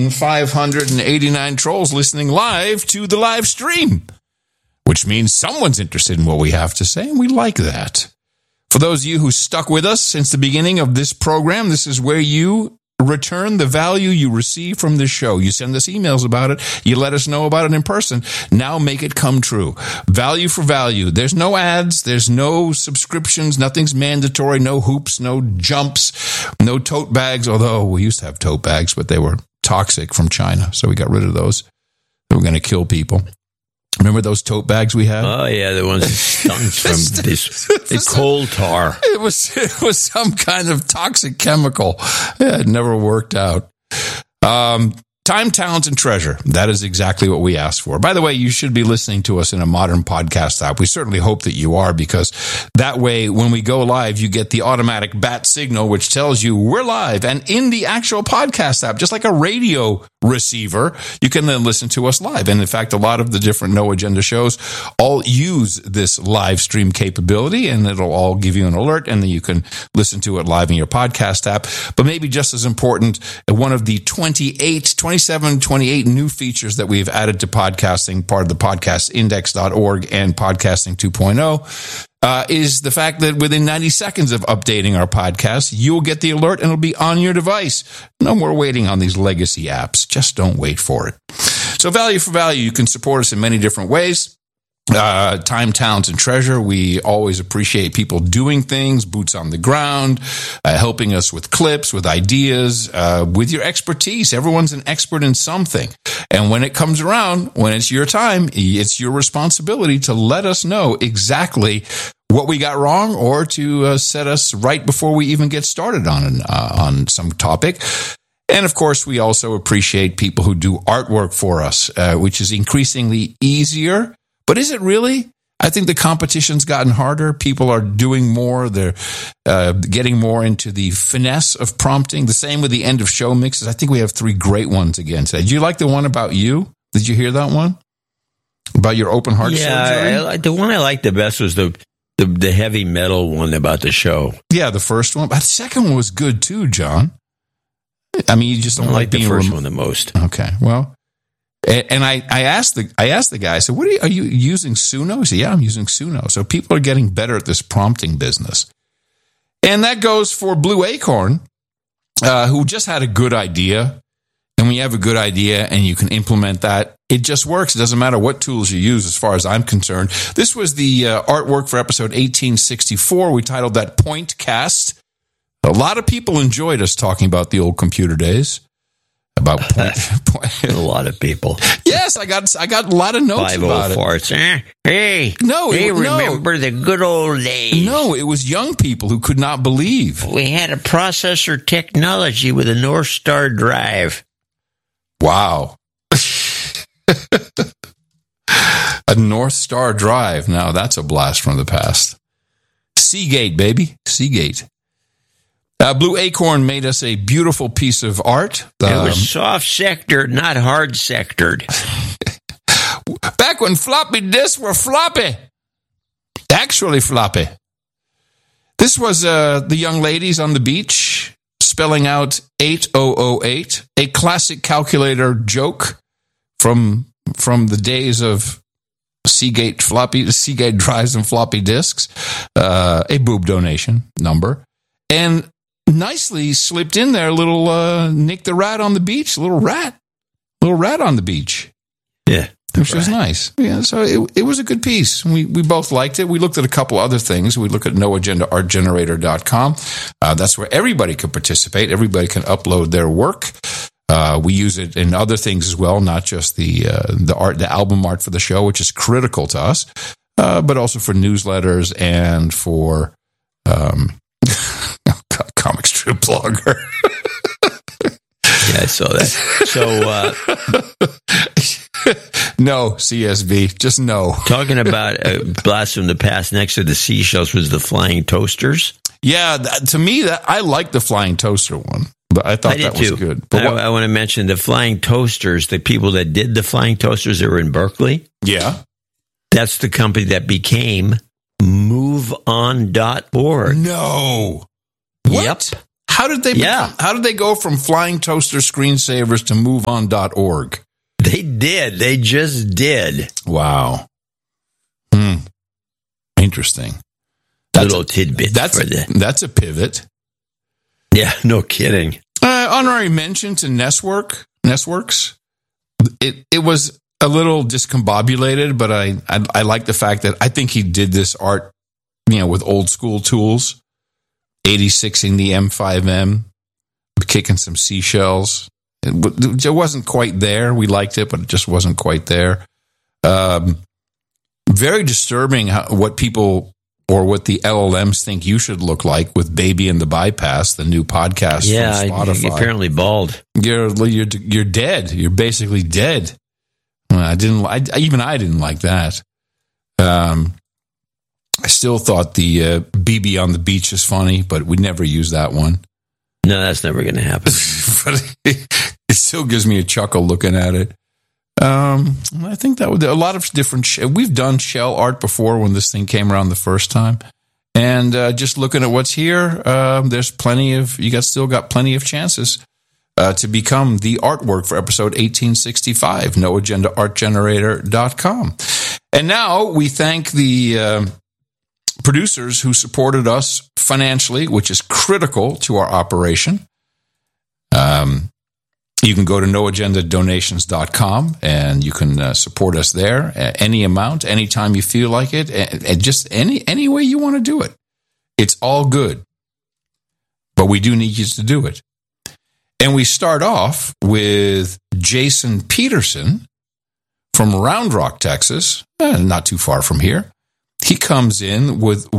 1,589 trolls listening live to the live stream, which means someone's interested in what we have to say, and we like that. For those of you who stuck with us since the beginning of this program, this is where you return the value you receive from this show. You send us emails about it. You let us know about it in person. Now make it come true. Value for value. There's no ads. There's no subscriptions. Nothing's mandatory. No hoops. No jumps. No tote bags. Although we used to have tote bags, but they were toxic from China. So we got rid of those. They were going to kill people. Remember those tote bags we had? Oh, yeah, the ones that stunk from the coal tar. It was some kind of toxic chemical. Yeah, it never worked out. Time, talent, and treasure. That is exactly what we asked for. By the way, you should be listening to us in a modern podcast app. We certainly hope that you are, because that way, when we go live, you get the automatic bat signal, which tells you we're live. And in the actual podcast app, just like a radio receiver, you can then listen to us live. And in fact, a lot of the different No Agenda shows all use this live stream capability, and it'll all give you an alert, and then you can listen to it live in your podcast app. But maybe just as important, one of the 27, 28 new features that we've added to podcasting, part of the podcastindex.org and podcasting 2.0, is the fact that within 90 seconds of updating our podcast, you'll get the alert and it'll be on your device. No more waiting on these legacy apps. Just don't wait for it. So value for value, you can support us in many different ways. Time, talent, and treasure. We always appreciate people doing things, boots on the ground, helping us with clips, with ideas, with your expertise. Everyone's an expert in something. And when it comes around, when it's your time, it's your responsibility to let us know exactly what we got wrong, or to set us right before we even get started on some topic. And of course, we also appreciate people who do artwork for us, which is increasingly easier. But is it really? I think the competition's gotten harder. People are doing more. They're getting more into the finesse of prompting. The same with the end of show mixes. I think we have 3 great ones again today. Do you like the one about you? Did you hear that one? About your open heart surgery? Yeah, the one I liked the best was the heavy metal one about the show. Yeah, the first one. But the second one was good too, John. I mean, you just don't like the first one the most. Okay, well. And I asked the guy, I said, are you using Suno? He said, yeah, I'm using Suno. So people are getting better at this prompting business. And that goes for Blue Acorn, who just had a good idea. And when you have a good idea and you can implement that, it just works. It doesn't matter what tools you use, as far as I'm concerned. This was the artwork for episode 1864. We titled that Pointcast. A lot of people enjoyed us talking about the old computer days. About a lot of people. Yes, I got a lot of notes about it. 504s. Hey, remember the good old days. No, it was young people who could not believe. We had a processor technology with a North Star drive. Wow. A North Star drive. Now, that's a blast from the past. Seagate, baby. Seagate. Blue Acorn made us a beautiful piece of art. It was soft sectored, not hard sectored. Back when floppy disks were floppy. Actually floppy. This was the young ladies on the beach spelling out 8008, a classic calculator joke from the days of Seagate drives and floppy disks. A boob donation number. And nicely slipped in there a little Nick the Rat on the beach, little rat on the beach. Yeah. Which was nice. Yeah, so it was a good piece. We both liked it. We looked at a couple other things. We look at noagendaartgenerator.com. That's where everybody can participate. Everybody can upload their work. We use it in other things as well, not just the album art for the show, which is critical to us, but also for newsletters and for comic strip blogger. Yeah, I saw that. So, no, CSV, just no. Talking about blast from the past, next to the seashells was the flying toasters. Yeah, to me, I like the flying toaster one. But I thought that was good. But I want to mention the flying toasters, the people that did the flying toasters that were in Berkeley. Yeah. That's the company that became MoveOn.org. No. What? Yep. How did they how did they go from flying toaster screensavers to moveon.org? They did. They just did. Wow. Interesting. Little tidbit. That's a pivot. Yeah, no kidding. Honorary mention to Nestworks. It was a little discombobulated, but I like the fact that I think he did this art, with old school tools, 86ing the M5M, kicking some seashells. It wasn't quite there. We liked it, but it just wasn't quite there. Very disturbing what people or what the LLMs think you should look like with Baby and the Bypass, the new podcast from Spotify. Yeah, apparently bald. You're dead. You're basically dead. I didn't like that. I still thought the BB on the beach is funny, but we never use that one. No, that's never going to happen. But it still gives me a chuckle looking at it. I think that a lot of different. We've done shell art before when this thing came around the first time, and just looking at what's here, there's plenty of. Still got plenty of chances to become the artwork for episode 1865. NoAgendaArtGenerator.com. And now we thank the producers who supported us financially, which is critical to our operation. You can go to noagendadonations.com and you can support us there at any amount, anytime you feel like it, and just any way you want to do it. It's all good. But we do need you to do it. And we start off with Jason Peterson from Round Rock, Texas, not too far from here. He comes in with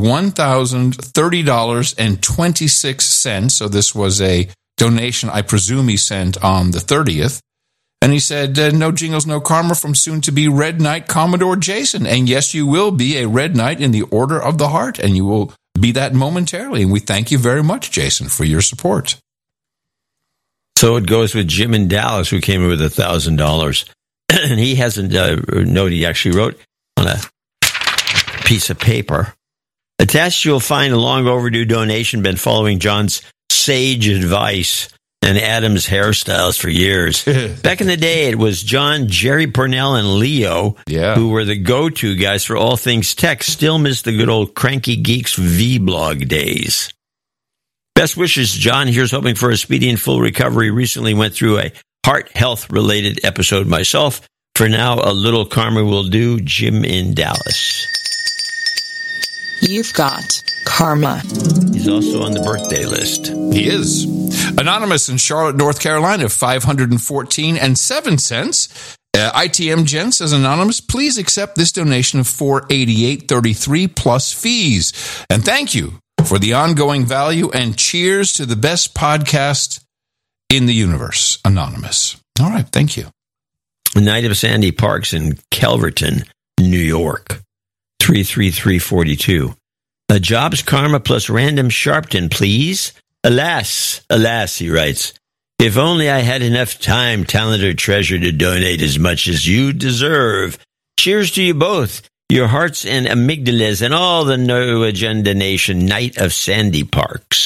$1,030.26. So this was a donation I presume he sent on the 30th. And he said, no jingles, no karma from soon-to-be Red Knight Commodore Jason. And yes, you will be a Red Knight in the Order of the Heart, and you will be that momentarily. And we thank you very much, Jason, for your support. So it goes with Jim in Dallas, who came in with $1,000. And he hasn't note he actually wrote on a piece of paper. Attached, you'll find a long overdue donation. Been following John's sage advice and Adam's hairstyles for years. Back in the day, it was John, Jerry Purnell, and Leo who were the go-to guys for all things tech. Still miss the good old Cranky Geeks V-blog days. Best wishes, John. Here's hoping for a speedy and full recovery. Recently went through a heart health-related episode myself. For now, a little karma will do. Jim in Dallas. You've got karma. He's also on the birthday list. He is. Anonymous in Charlotte, North Carolina, 514.07 cents. ITM Jen says, Anonymous, please accept this donation of $488.33 plus fees. And thank you for the ongoing value, and cheers to the best podcast in the universe. Anonymous. All right, thank you. Night of Sandy Parks in Calverton, New York. 33342. A jobs karma plus random Sharpton, please. Alas, he writes, if only I had enough time, talent, or treasure to donate as much as you deserve. Cheers to you both, your hearts and amygdalas, and all the No Agenda Nation. Night of Sandy Parks.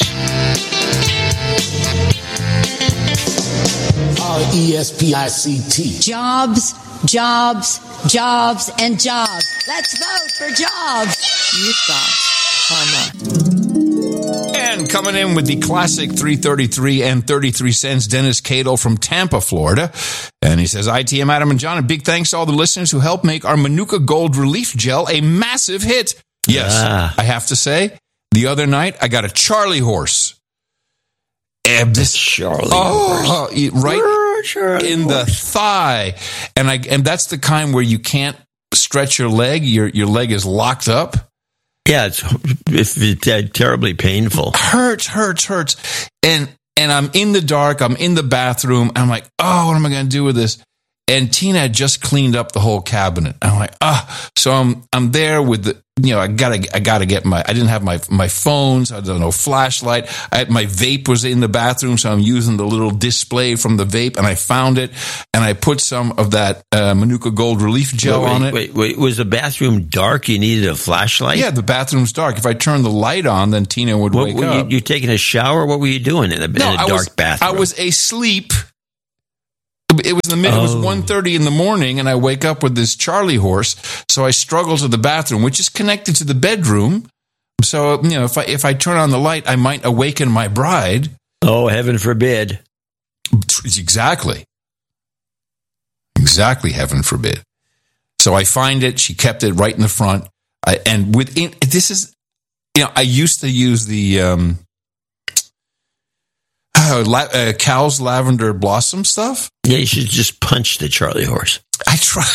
RESPICT. Jobs, jobs, jobs, and jobs. Let's vote for jobs. You've got karma. And coming in with the classic 333.33, Dennis Cadle from Tampa, Florida. And he says, ITM, Adam, and John, and big thanks to all the listeners who helped make our Manuka Gold Relief Gel a massive hit. Yes, I have to say, the other night I got a Charlie horse. And this Charlie horse. Right Charlie in horse. The thigh. And that's the kind where you can't stretch your leg. Your leg is locked up. Yeah, it's terribly painful. Hurts. And I'm in the dark. I'm in the bathroom. I'm like, oh, what am I going to do with this? and Tina had just cleaned up the whole cabinet. I'm like, so I'm there with the, I gotta get I didn't have my phones. I don't know, flashlight. My vape was in the bathroom. So I'm using the little display from the vape, and I found it, and I put some of that Manuka Gold Relief Gel on it. Wait, was the bathroom dark? You needed a flashlight? Yeah, the bathroom's dark. If I turned the light on, then Tina would wake up. You taking a shower? What were you doing in a dark bathroom? I was asleep. It was It was 1:30 in the morning, and I wake up with this Charlie horse. So I struggle to the bathroom, which is connected to the bedroom. So if I turn on the light, I might awaken my bride. Oh, heaven forbid! Exactly, heaven forbid. So I find it. She kept it right in the front, and within this is, I used to use the Cal's Lavender Blossom stuff. Yeah, you should just punch the Charlie horse. I try.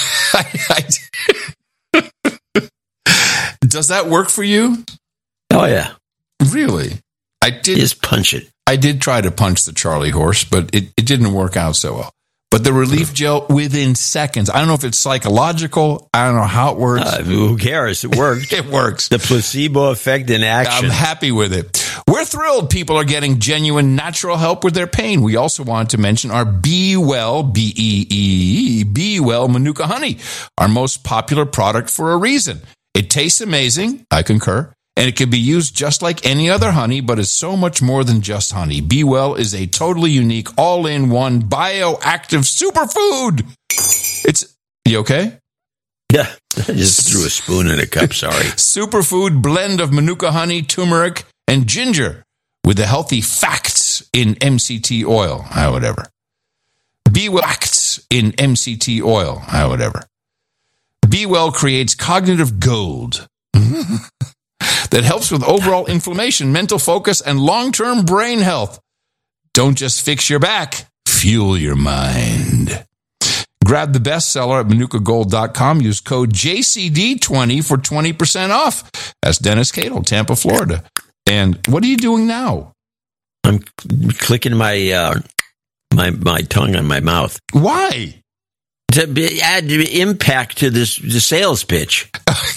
Does that work for you? Oh, yeah. Really? I did. Just punch it. I did try to punch the Charlie horse, but it didn't work out so well. But the relief gel, within seconds. I don't know if it's psychological. I don't know how it works. Who cares? It worked. It works. The placebo effect in action. I'm happy with it. We're thrilled people are getting genuine natural help with their pain. We also wanted to mention our Be Well, B-E-E, Be Well Manuka Honey, our most popular product for a reason. It tastes amazing. I concur. And it can be used just like any other honey, but is so much more than just honey. Be Well is a totally unique, all-in-one, bioactive superfood. You okay? Yeah, I just threw a spoon in a cup, sorry. Superfood blend of Manuka honey, turmeric, and ginger with the healthy facts in MCT oil. Whatever. Be Well facts in MCT oil. Whatever. Be Well creates cognitive gold. That helps with overall inflammation, mental focus, and long-term brain health. Don't just fix your back, fuel your mind. Grab the bestseller at ManukaGold.com. Use code JCD20 for 20% off. That's Dennis Cadle, Tampa, Florida. And what are you doing now? I'm clicking my tongue on my mouth. Why? To add impact to the sales pitch.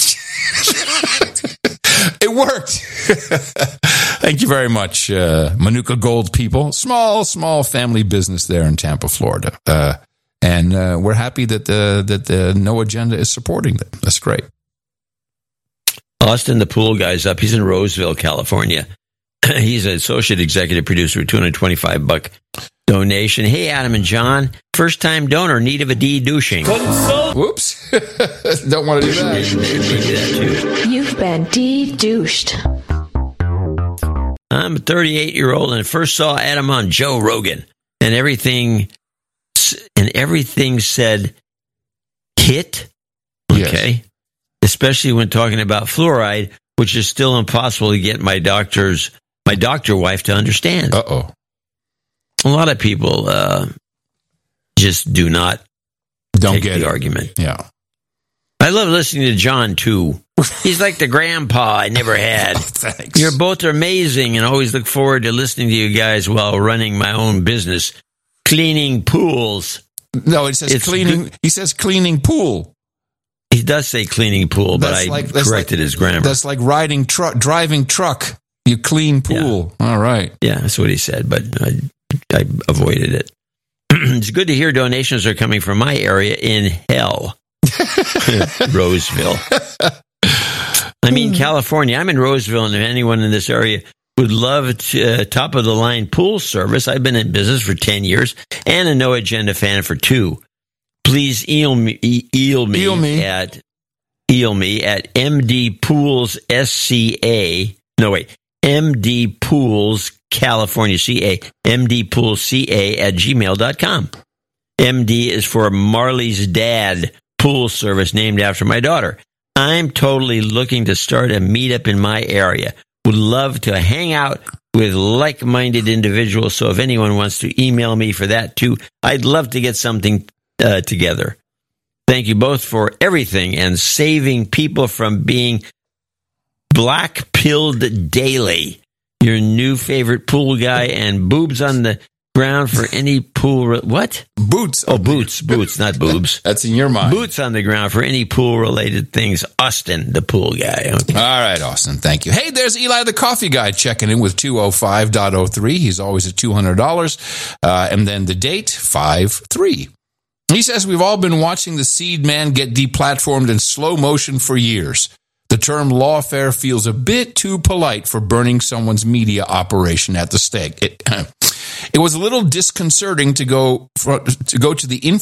It worked. Thank you very much, Manuka Gold people. Small family business there in Tampa, Florida. And we're happy that the No Agenda is supporting them. That's great. Austin, the pool guy's up. He's in Roseville, California. He's an associate executive producer with $225 donation. Hey, Adam and John, first-time donor, need of a de-douching. Whoops. Don't want to do that. You've been de-douched. I'm a 38-year-old and first saw Adam on Joe Rogan, and everything said hit. Okay. Yes. Especially when talking about fluoride, which is still impossible to get my doctor wife to understand. Uh-oh. A lot of people just don't take the argument. Yeah. I love listening to John, too. He's like the grandpa I never had. Thanks. You're both amazing, and always look forward to listening to you guys while running my own business, cleaning pools. No, it says cleaning. He says cleaning pool. He does say cleaning pool, but I corrected his grammar. That's like driving truck. You clean pool. Yeah. All right. Yeah, that's what he said, but I avoided it. It's good to hear donations are coming from my area in hell. Roseville. I mean, California. I'm in Roseville, and if anyone in this area would love top-of-the-line pool service, I've been in business for 10 years and a No Agenda fan for 2. Please email me at MD Pools California CA, mdpoolsca@gmail.com. MD is for Marley's dad pool service named after my daughter. I'm totally looking to start a meetup in my area. Would love to hang out with like-minded individuals, so if anyone wants to email me for that too, I'd love to get something together. Thank you both for everything and saving people from being black-pilled daily. Your new favorite pool guy and boobs on the ground for any pool. What? Boots. Oh, boots, not boobs. That's in your mind. Boots on the ground for any pool-related things. Austin, the pool guy. Okay. All right, Austin. Thank you. Hey, there's Eli the coffee guy checking in with 205.03. He's always at $200. And then the date, 5/3. He says, we've all been watching the seed man get deplatformed in slow motion for years. The term lawfare feels a bit too polite for burning someone's media operation at the stake. It was a little disconcerting to go to the